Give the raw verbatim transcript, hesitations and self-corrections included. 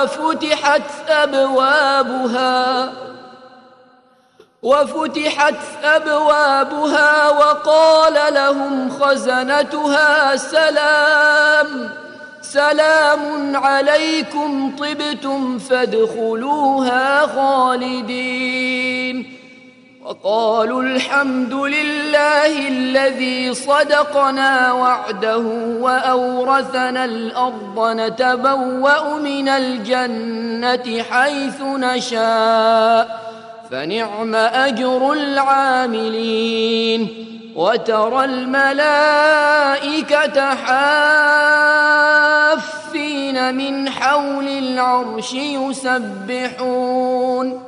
وفتحت أبوابها وفتحت أبوابها وقال لهم خزنتها سلام سلام عليكم طبتم فادخلوها خالدين وقالوا الحمد لله الذي صدقنا وعده وأورثنا الأرض نتبوأ من الجنة حيث نشاء فنعم أجر العاملين وترى الملائكة حافين من حول العرش يسبحون